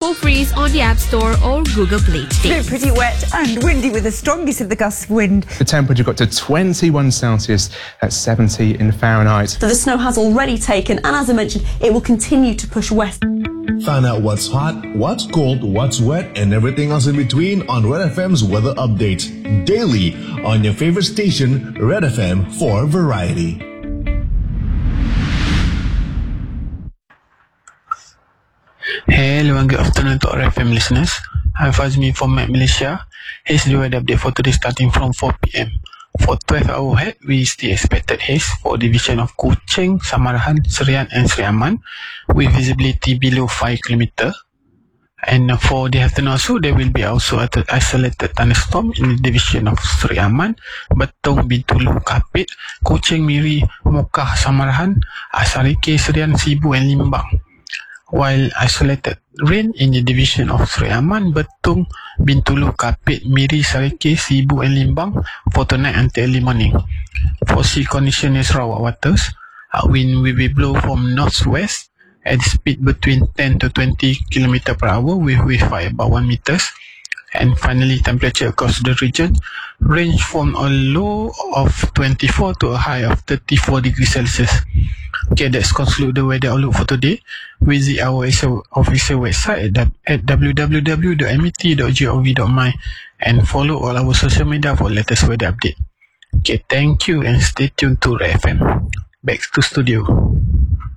or freeze on the App Store or Google Play today. Pretty wet and windy with the strongest of the gusts of wind. The temperature got to 21 Celsius at 70 in Fahrenheit. So the snow has already taken, and as I mentioned, it will continue to push west. Find out what's hot, what's cold, what's wet, and everything else in between on Red FM's weather update. Daily on your favorite station, Red FM for variety. Hello and good afternoon to our FM listeners. I'm Fazmi from Met Malaysia. Here's the weather update for today starting from 4 p.m. For 12 hour ahead, we see expected haze for division of Kuching, Samarahan, Serian and Seri Aman with visibility below 5 km. And for the afternoon also, there will be also an isolated thunderstorm in the division of Seri Aman, Betong, Bintulu, Kapit, Kuching, Miri, Mokah, Samarahan, Asarike, Serian, Sibu and Limbang. While isolated rain in the division of Seri Aman, Betong, Bintulu, Kapit, Miri, Sarike, Sibu and Limbang for tonight until early morning. For sea condition in Sarawak waters, wind will be blow from northwest at speed between 10 to 20 km per hour with wave height about 1 meters. And finally, temperature across the region range from a low of 24 to a high of 34 degrees Celsius. Okay, that's conclude the weather outlook for today. Visit our official website at www.met.gov.my and follow all our social media for latest weather update. Okay, thank you and stay tuned to Red FM. Back to studio.